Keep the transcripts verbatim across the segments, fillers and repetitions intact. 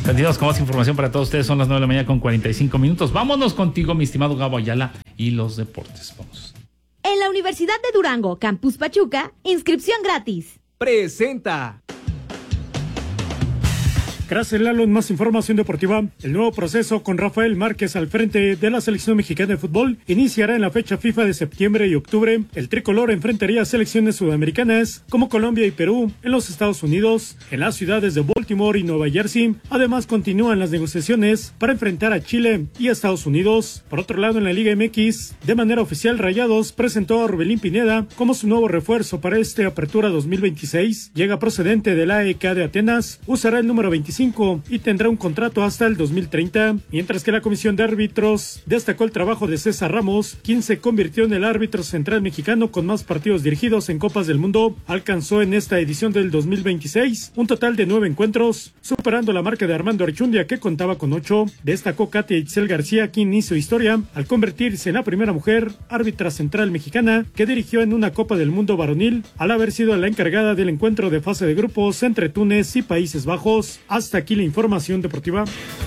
Continuamos con más información para todos ustedes. Son las nueve de la mañana con cuarenta y cinco minutos. Vámonos contigo, mi estimado Gabo Ayala, y los deportes. Vamos. En la Universidad de Durango, Campus Pachuca, inscripción gratis. Presenta. Gracias, Lalo. En más información deportiva, el nuevo proceso con Rafael Márquez al frente de la selección mexicana de fútbol iniciará en la fecha FIFA de septiembre y octubre. El tricolor enfrentaría a selecciones sudamericanas como Colombia y Perú en los Estados Unidos, en las ciudades de Baltimore y Nueva Jersey. Además, continúan las negociaciones para enfrentar a Chile y a Estados Unidos. Por otro lado, en la Liga M X, de manera oficial, Rayados presentó a Orbelín Pineda como su nuevo refuerzo para esta apertura dos mil veintiséis. Llega procedente del A E K de Atenas, usará el número veinticinco y tendrá un contrato hasta el dos mil treinta, mientras que la comisión de árbitros destacó el trabajo de César Ramos, quien se convirtió en el árbitro central mexicano con más partidos dirigidos en Copas del Mundo. Alcanzó en esta edición del dos mil veintiséis un total de nueve encuentros, superando la marca de Armando Archundia, que contaba con ocho. Destacó Katia Itzel García, quien hizo historia al convertirse en la primera mujer árbitra central mexicana que dirigió en una Copa del Mundo varonil, al haber sido la encargada del encuentro de fase de grupos entre Túnez y Países Bajos. Hasta aquí la información deportiva.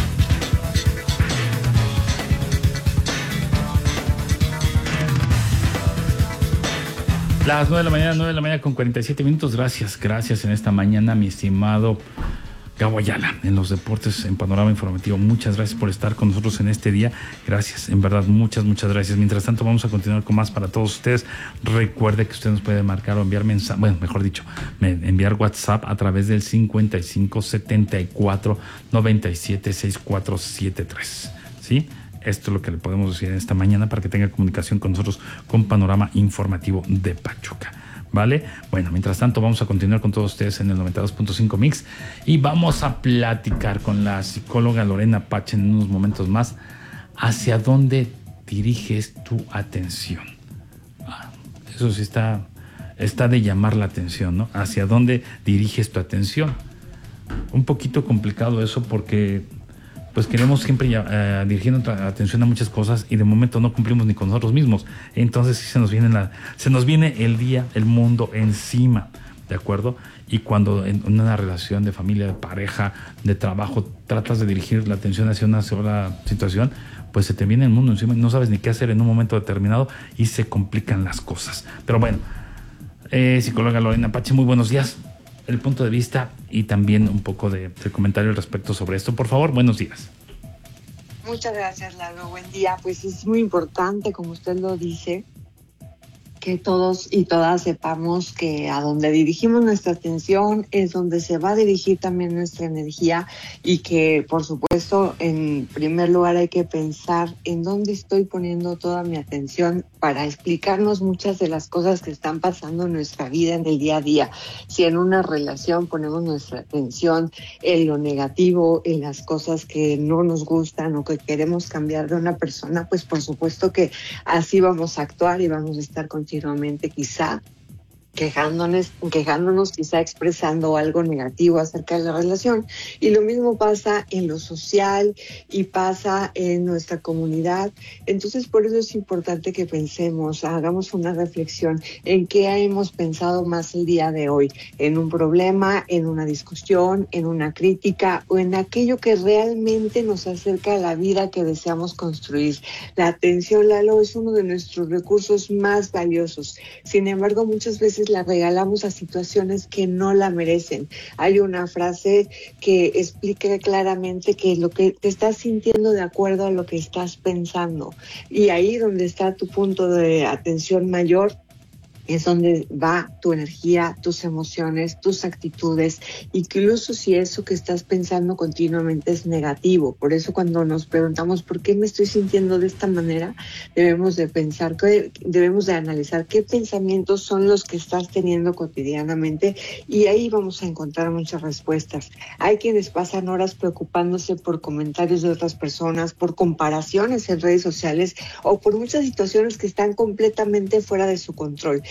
Las nueve de la mañana, nueve de la mañana con cuarenta y siete minutos. Gracias, gracias en esta mañana, mi estimado Gabo Ayala, en los deportes, en Panorama Informativo. Muchas gracias por estar con nosotros en este día. Gracias, en verdad, muchas, muchas gracias. Mientras tanto, vamos a continuar con más para todos ustedes. Recuerde que usted nos puede marcar o enviar mensaje, bueno, mejor dicho, enviar WhatsApp a través del cincuenta y cinco setenta y cuatro noventa y siete sesenta y cuatro setenta y tres. ¿Sí? Esto es lo que le podemos decir en esta mañana para que tenga comunicación con nosotros con Panorama Informativo de Pachuca. ¿Vale? Bueno, mientras tanto vamos a continuar con todos ustedes en el noventa y dos punto cinco Mix y vamos a platicar con la psicóloga Lorena Pache en unos momentos más. ¿Hacia dónde diriges tu atención? Ah, eso sí está, está de llamar la atención, ¿no? ¿Hacia dónde diriges tu atención? Un poquito complicado eso porque pues queremos siempre uh, dirigir nuestra atención a muchas cosas y de momento no cumplimos ni con nosotros mismos. Entonces sí se nos viene la, se nos viene el día, el mundo encima, ¿de acuerdo? Y cuando en una relación de familia, de pareja, de trabajo, tratas de dirigir la atención hacia una sola situación, pues se te viene el mundo encima y no sabes ni qué hacer en un momento determinado y se complican las cosas. Pero bueno, eh, psicóloga Lorena Pache, muy buenos días. El punto de vista y también un poco de, de comentario al respecto sobre esto. Por favor, buenos días. Muchas gracias, Lalo. Buen día. Pues es muy importante, como usted lo dice, que todos y todas sepamos que a donde dirigimos nuestra atención es donde se va a dirigir también nuestra energía y que, por supuesto, en primer lugar hay que pensar en dónde estoy poniendo toda mi atención para explicarnos muchas de las cosas que están pasando en nuestra vida en el día a día. Si en una relación ponemos nuestra atención en lo negativo, en las cosas que no nos gustan o que queremos cambiar de una persona, pues por supuesto que así vamos a actuar y vamos a estar continuamente quizá quejándonos, quejándonos, quizá expresando algo negativo acerca de la relación. Y lo mismo pasa en lo social y pasa en nuestra comunidad. Entonces, por eso es importante que pensemos, hagamos una reflexión en qué hemos pensado más el día de hoy, en un problema, en una discusión, en una crítica o en aquello que realmente nos acerca a la vida que deseamos construir. La atención, Lalo, es uno de nuestros recursos más valiosos. Sin embargo, muchas veces la regalamos a situaciones que no la merecen. Hay una frase que explica claramente que lo que te estás sintiendo de acuerdo a lo que estás pensando. Y ahí donde está tu punto de atención mayor, es donde va tu energía, tus emociones, tus actitudes, incluso si eso que estás pensando continuamente es negativo. Por eso cuando nos preguntamos por qué me estoy sintiendo de esta manera, debemos de pensar, que debemos de analizar qué pensamientos son los que estás teniendo cotidianamente y ahí vamos a encontrar muchas respuestas. Hay quienes pasan horas preocupándose por comentarios de otras personas, por comparaciones en redes sociales o por muchas situaciones que están completamente fuera de su control.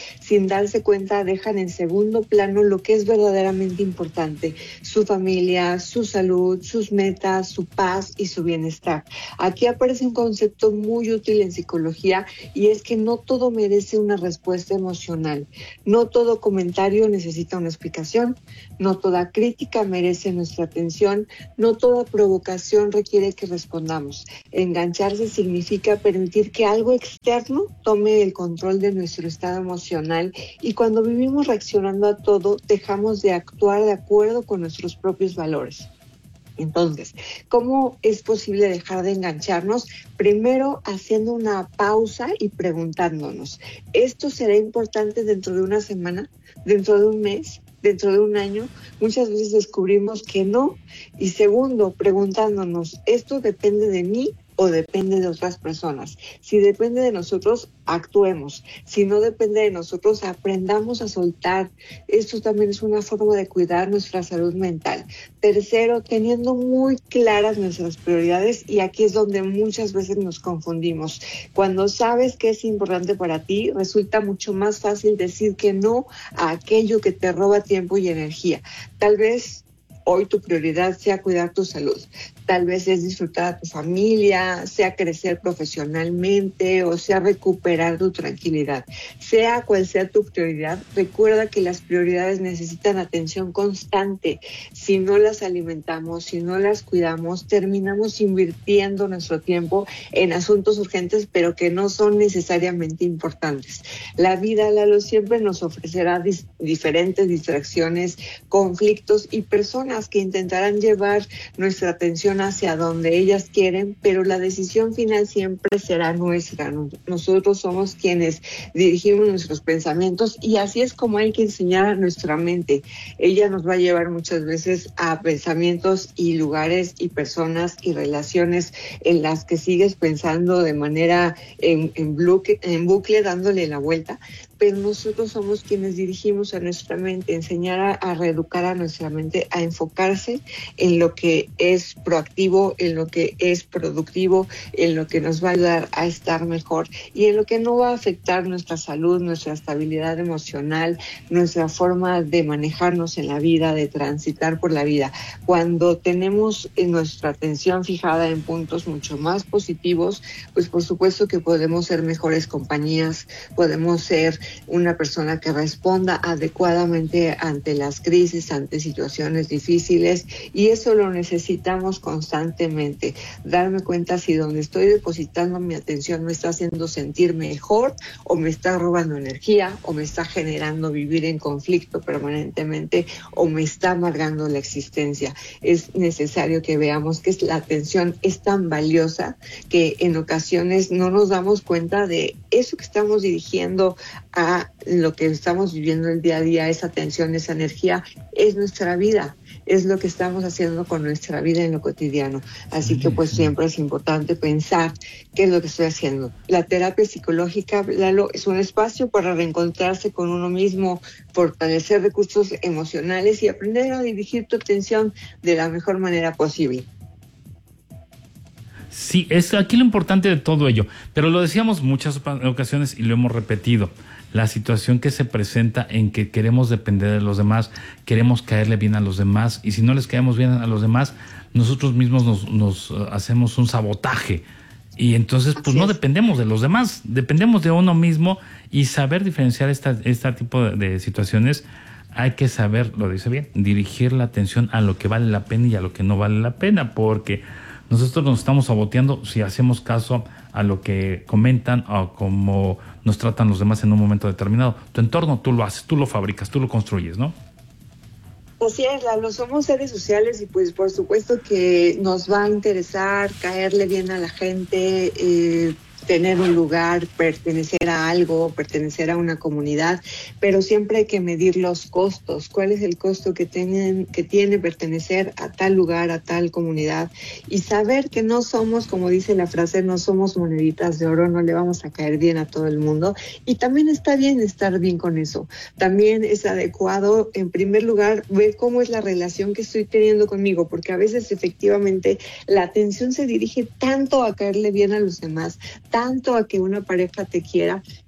sin darse cuenta dejan en segundo plano lo que es verdaderamente importante, su familia, su salud, sus metas, su paz y su bienestar. Aquí aparece un concepto muy útil en psicología y es que no todo merece una respuesta emocional, no todo comentario necesita una explicación, no toda crítica merece nuestra atención, no toda provocación requiere que respondamos. Engancharse significa permitir que algo externo tome el control de nuestro estado emocional y cuando vivimos reaccionando a todo, dejamos de actuar de acuerdo con nuestros propios valores. Entonces, ¿cómo es posible dejar de engancharnos? Primero, haciendo una pausa y preguntándonos, ¿esto será importante dentro de una semana? ¿Dentro de un mes? ¿Dentro de un año? Muchas veces descubrimos que no. Y segundo, preguntándonos, ¿esto depende de mí o depende de otras personas? Si depende de nosotros, actuemos. Si no depende de nosotros, aprendamos a soltar. Esto también es una forma de cuidar nuestra salud mental. Tercero, teniendo muy claras nuestras prioridades, y aquí es donde muchas veces nos confundimos. Cuando sabes que es importante para ti, resulta mucho más fácil decir que no a aquello que te roba tiempo y energía. Tal vez hoy tu prioridad sea cuidar tu salud. Tal vez es disfrutar a tu familia, sea crecer profesionalmente o sea recuperar tu tranquilidad. Sea cual sea tu prioridad, recuerda que las prioridades necesitan atención constante. Si no las alimentamos, si no las cuidamos, terminamos invirtiendo nuestro tiempo en asuntos urgentes, pero que no son necesariamente importantes. La vida, Lalo, siempre nos ofrecerá dis- diferentes distracciones, conflictos y personas que intentarán llevar nuestra atención hacia donde ellas quieren, pero la decisión final siempre será nuestra. Nosotros somos quienes dirigimos nuestros pensamientos y así es como hay que enseñar a nuestra mente. Ella nos va a llevar muchas veces a pensamientos y lugares y personas y relaciones en las que sigues pensando de manera en, en, bucle, en bucle, dándole la vuelta, pero nosotros somos quienes dirigimos a nuestra mente, enseñar a, a reeducar a nuestra mente, a enfocarse en lo que es proactivo, en lo que es productivo, en lo que nos va a ayudar a estar mejor y en lo que no va a afectar nuestra salud, nuestra estabilidad emocional, nuestra forma de manejarnos en la vida, de transitar por la vida. Cuando tenemos nuestra atención fijada en puntos mucho más positivos, pues por supuesto que podemos ser mejores compañías, podemos ser una persona que responda adecuadamente ante las crisis, ante situaciones difíciles, y eso lo necesitamos constantemente. Darme cuenta si donde estoy depositando mi atención me está haciendo sentir mejor o me está robando energía o me está generando vivir en conflicto permanentemente o me está amargando la existencia. Es necesario que veamos que la atención es tan valiosa que en ocasiones no nos damos cuenta de eso que estamos dirigiendo a lo que estamos viviendo el día a día. Esa atención, esa energía es nuestra vida, es lo que estamos haciendo con nuestra vida en lo cotidiano. Así sí, que pues sí. Siempre es importante pensar qué es lo que estoy haciendo. La terapia psicológica, Lalo, es un espacio para reencontrarse con uno mismo, fortalecer recursos emocionales y aprender a dirigir tu atención de la mejor manera posible. Sí, es aquí lo importante de todo ello, pero lo decíamos muchas ocasiones y lo hemos repetido. La situación que se presenta en que queremos depender de los demás, queremos caerle bien a los demás, y si no les caemos bien a los demás, nosotros mismos nos, nos uh, hacemos un sabotaje. Y entonces, pues no dependemos de los demás, dependemos de uno mismo, y saber diferenciar esta, este tipo de, de situaciones, hay que saber, lo dice bien, dirigir la atención a lo que vale la pena y a lo que no vale la pena, porque nosotros nos estamos saboteando si hacemos caso a lo que comentan o cómo nos tratan los demás en un momento determinado. Tu entorno tú lo haces, tú lo fabricas, tú lo construyes, ¿no? Así es, Lalo, somos seres sociales y pues por supuesto que nos va a interesar caerle bien a la gente, eh, tener un lugar, pertenecer a algo, pertenecer a una comunidad, pero siempre hay que medir los costos. ¿Cuál es el costo que tienen, que tiene pertenecer a tal lugar, a tal comunidad? Y saber que no somos, como dice la frase, no somos moneditas de oro, no le vamos a caer bien a todo el mundo. Y también está bien estar bien con eso. También es adecuado, en primer lugar, ver cómo es la relación que estoy teniendo conmigo, porque a veces efectivamente la atención se dirige tanto a caerle bien a los demás, tanto a que una pareja te quiera,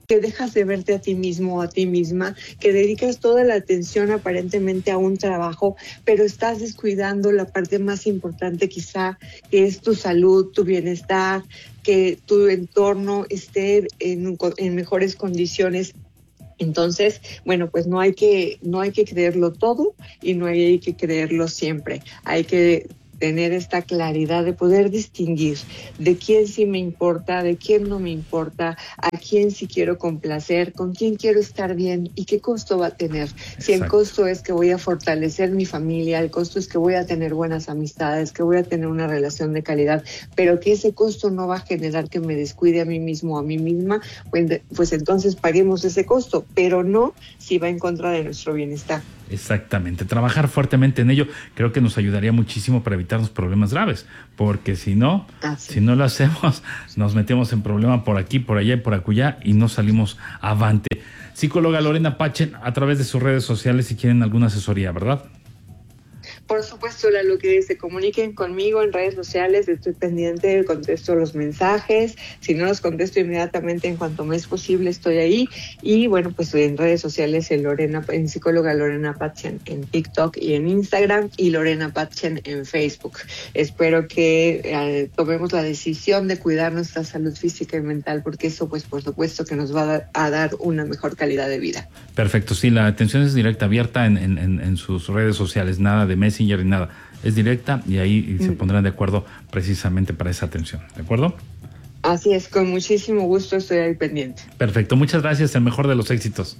que dejas de verte a ti mismo o a ti misma, que dedicas toda la atención aparentemente a un trabajo, pero estás descuidando la parte más importante quizá, que es tu salud, tu bienestar, que tu entorno esté en, en mejores condiciones. Entonces, bueno, pues no hay que, no hay que creerlo todo y no hay que creerlo siempre. Hay que tener esta claridad de poder distinguir de quién sí me importa, de quién no me importa, a quién sí quiero complacer, con quién quiero estar bien y qué costo va a tener. Exacto. Si el costo es que voy a fortalecer mi familia, el costo es que voy a tener buenas amistades, que voy a tener una relación de calidad, pero que ese costo no va a generar que me descuide a mí mismo o a mí misma, pues, pues entonces paguemos ese costo, pero no si va en contra de nuestro bienestar. Exactamente, trabajar fuertemente en ello creo que nos ayudaría muchísimo para evitarnos problemas graves, porque si no, ah, sí. si no lo hacemos, nos metemos en problema por aquí, por allá y por acullá y no salimos avante. Psicóloga Lorena Pachen, a través de sus redes sociales, si quieren alguna asesoría, ¿verdad? Por supuesto, lo que se comuniquen conmigo en redes sociales, estoy pendiente, contesto los mensajes, si no los contesto inmediatamente en cuanto me es posible estoy ahí, y bueno, pues en redes sociales en Lorena, en psicóloga Lorena Pachen en TikTok y en Instagram, y Lorena Pachen en Facebook. Espero que eh, tomemos la decisión de cuidar nuestra salud física y mental, porque eso pues por supuesto que nos va a dar, a dar una mejor calidad de vida. Perfecto, sí, la atención es directa, abierta en, en, en, en sus redes sociales, nada de Messenger y nada, es directa y ahí mm. se pondrán de acuerdo precisamente para esa atención, ¿de acuerdo? Así es, con muchísimo gusto estoy ahí pendiente. Perfecto, muchas gracias, el mejor de los éxitos.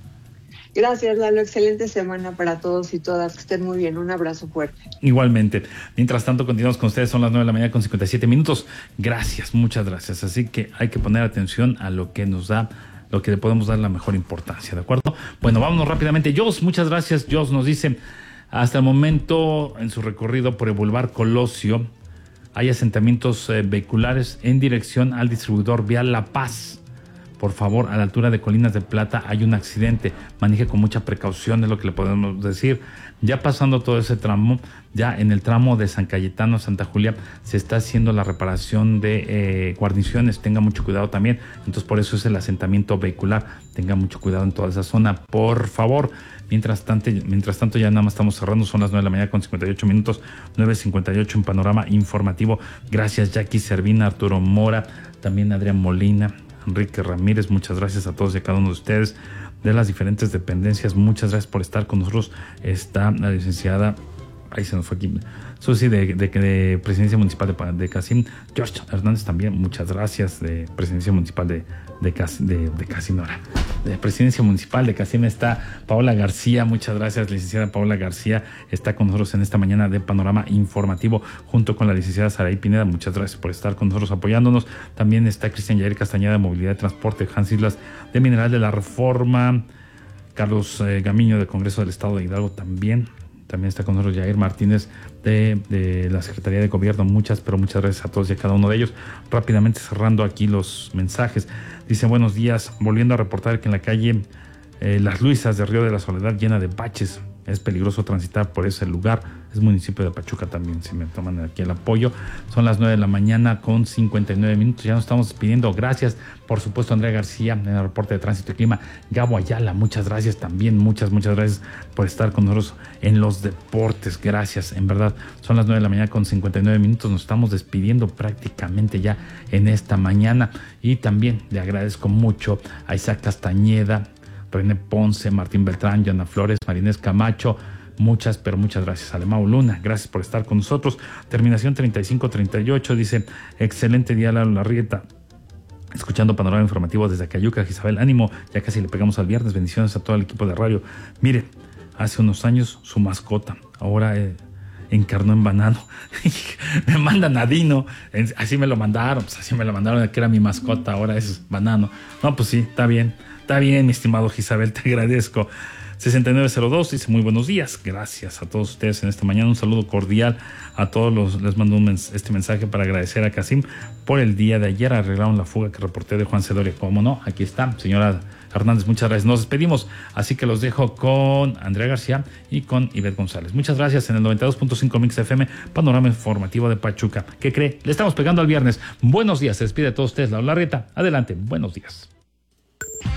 Gracias, Lalo, excelente semana para todos y todas, que estén muy bien, un abrazo fuerte. Igualmente, mientras tanto continuamos con ustedes, son las nueve de la mañana con cincuenta y siete minutos, gracias, muchas gracias, así que hay que poner atención a lo que nos da, lo que le podemos dar la mejor importancia, ¿de acuerdo? Bueno, vámonos rápidamente. Jos, muchas gracias. Jos nos dice, hasta el momento en su recorrido por el Boulevard Colosio hay asentamientos eh, vehiculares en dirección al distribuidor vial La Paz. Por favor, a la altura de Colinas de Plata hay un accidente. Maneje con mucha precaución, es lo que le podemos decir. Ya pasando todo ese tramo, ya en el tramo de San Cayetano, Santa Julia, se está haciendo la reparación de eh, guarniciones. Tenga mucho cuidado también. Entonces, por eso es el asentamiento vehicular. Tenga mucho cuidado en toda esa zona, por favor. Mientras tanto, mientras tanto ya nada más estamos cerrando, son las nueve de la mañana con cincuenta y ocho minutos, nueve cincuenta y ocho en Panorama Informativo. Gracias Jackie Servina, Arturo Mora, también Adrián Molina, Enrique Ramírez, muchas gracias a todos y a cada uno de ustedes de las diferentes dependencias, muchas gracias por estar con nosotros. Está la licenciada, ahí se nos fue aquí, Susi de, de, de Presidencia Municipal de, de Casim, George Hernández también, muchas gracias, de Presidencia Municipal de, de, de, de Casim, ahora, de Presidencia Municipal de Casim está Paola García, muchas gracias, licenciada Paola García, está con nosotros en esta mañana de Panorama Informativo, junto con la licenciada Saraí Pineda, muchas gracias por estar con nosotros apoyándonos. También está Cristian Yair Castañeda de Movilidad y Transporte, Hans Islas de Mineral de la Reforma, Carlos eh, Gamiño del Congreso del Estado de Hidalgo también. También está con nosotros Jair Martínez de, de la Secretaría de Gobierno. Muchas, pero muchas gracias a todos y a cada uno de ellos. Rápidamente cerrando aquí los mensajes. Dice, buenos días. Volviendo a reportar que en la calle eh, Las Luisas de Río de la Soledad, llena de baches. Es peligroso transitar por ese lugar. Es municipio de Pachuca también, si me toman aquí el apoyo. Son las nueve de la mañana con cincuenta y nueve minutos. Ya nos estamos despidiendo. Gracias, por supuesto, Andrea García en el reporte de Tránsito y Clima. Gabo Ayala, muchas gracias también. Muchas, muchas gracias por estar con nosotros en los deportes. Gracias, en verdad. Son las nueve de la mañana con cincuenta y nueve minutos. Nos estamos despidiendo prácticamente ya en esta mañana. Y también le agradezco mucho a Isaac Castañeda, René Ponce, Martín Beltrán, Yana Flores, Marinés Camacho, muchas, pero muchas gracias. Alemão Luna, gracias por estar con nosotros. Terminación treinta y cinco treinta y ocho, dice, excelente día, Lalo Larrieta. Escuchando Panorama Informativo desde Cayuca, Isabel, ánimo, ya casi le pegamos al viernes. Bendiciones a todo el equipo de radio. Mire, hace unos años su mascota, ahora eh, encarnó en Banano. Me mandan a Dino, así me lo mandaron, pues así me lo mandaron, que era mi mascota, ahora es Banano. No, pues sí, está bien. Está bien, mi estimado Isabel, te agradezco. sesenta y nueve cero dos dice, muy buenos días. Gracias a todos ustedes en esta mañana. Un saludo cordial a todos los. Les mando un mens- este mensaje para agradecer a Casim por el día de ayer. Arreglaron la fuga que reporté de Juan Cedoria. ¿Cómo no? Aquí está, señora Hernández, muchas gracias. Nos despedimos, así que los dejo con Andrea García y con Ivette González. Muchas gracias en el noventa y dos punto cinco Mix F M, Panorama Informativo de Pachuca. ¿Qué cree? Le estamos pegando al viernes. Buenos días, se despide de todos ustedes, Lalo Larrieta. Adelante, buenos días.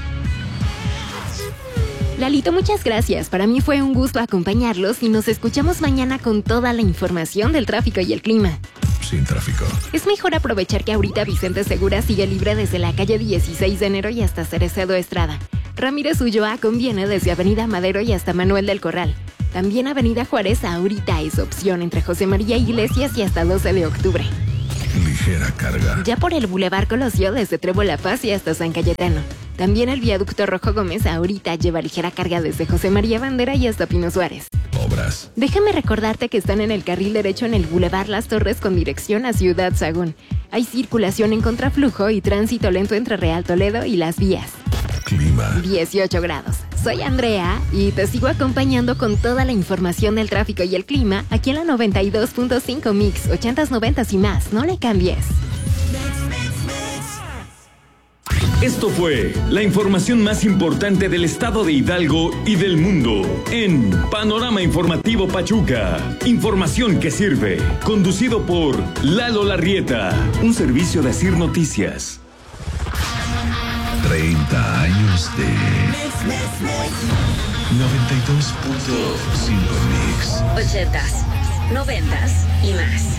Lalito, muchas gracias. Para mí fue un gusto acompañarlos y nos escuchamos mañana con toda la información del tráfico y el clima. Sin tráfico. Es mejor aprovechar que ahorita Vicente Segura sigue libre desde la calle dieciséis de enero y hasta Cerecedo Estrada. Ramírez Ulloa conviene desde Avenida Madero y hasta Manuel del Corral. También Avenida Juárez ahorita es opción entre José María Iglesias y hasta doce de octubre. Ligera carga. Ya por el Boulevard Colosio desde Trevo La Paz y hasta San Cayetano. También el viaducto Rojo Gómez ahorita lleva ligera carga desde José María Bandera y hasta Pino Suárez. Obras. Déjame recordarte que están en el carril derecho en el Boulevard Las Torres con dirección a Ciudad Sagún. Hay circulación en contraflujo y tránsito lento entre Real Toledo y Las Vías. Clima. dieciocho grados. Soy Andrea y te sigo acompañando con toda la información del tráfico y el clima aquí en la noventa y dos punto cinco Mix, ochentas, noventas y más. No le cambies. Esto fue la información más importante del estado de Hidalgo y del mundo en Panorama Informativo Pachuca. Información que sirve. Conducido por Lalo Larrieta. Un servicio de Asir Noticias. treinta años de noventa y dos punto cinco Mix. ochentas, noventas y más.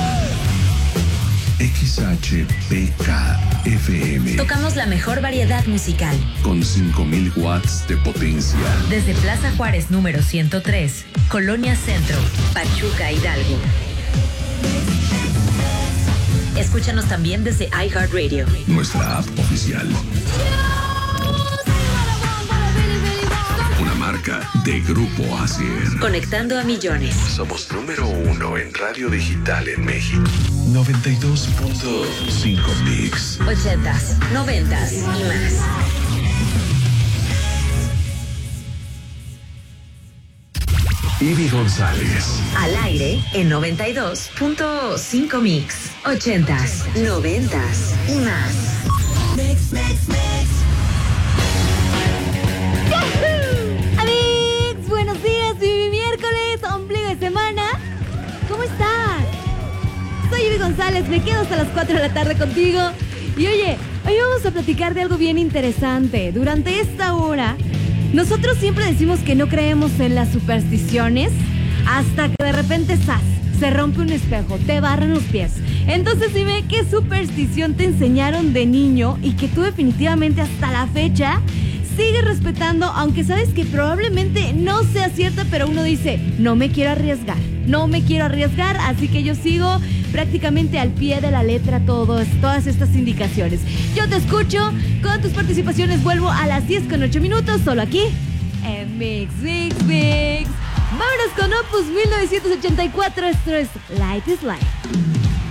X H P K F M. Tocamos la mejor variedad musical. Con cinco mil watts de potencia. Desde Plaza Juárez número ciento tres, Colonia Centro, Pachuca, Hidalgo. Escúchanos también desde iHeartRadio. Nuestra app oficial. Una marca de Grupo Asier. Conectando a millones. Somos número uno en radio digital en México. noventa y dos punto cinco Mix. ochentas, noventas y más. Ivy González. Al aire en noventa y dos punto cinco Mix. ochentas, noventas y más. Mix, mix, mix. ¡Yahoo! Amigos, buenos días, y miércoles, ombligo de semana. ¿Cómo estás? Soy Ivy González, me quedo hasta las cuatro de la tarde contigo. Y oye, hoy vamos a platicar de algo bien interesante. Durante esta hora, nosotros siempre decimos que no creemos en las supersticiones hasta que de repente ¡zas! Se rompe un espejo, te barran los pies. Entonces dime, ¿qué superstición te enseñaron de niño y que tú definitivamente hasta la fecha sigues respetando, aunque sabes que probablemente no sea cierta, pero uno dice, no me quiero arriesgar, no me quiero arriesgar, así que yo sigo prácticamente al pie de la letra todos, todas estas indicaciones. Yo te escucho, con tus participaciones vuelvo a las diez con ocho minutos, solo aquí en Mix, Mix, Mix. Vámonos con Opus mil novecientos ochenta y cuatro, esto es Light is Life.